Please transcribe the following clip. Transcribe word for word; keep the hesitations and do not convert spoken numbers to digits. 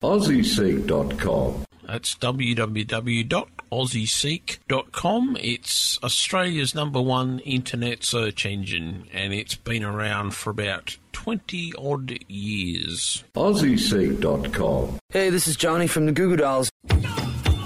aussie seek dot com. That's w w w dot aussie seek dot com. It's Australia's number one internet search engine, and it's been around for about twenty odd years. aussie seek dot com. Hey, this is Johnny from the Goo Goo Dolls.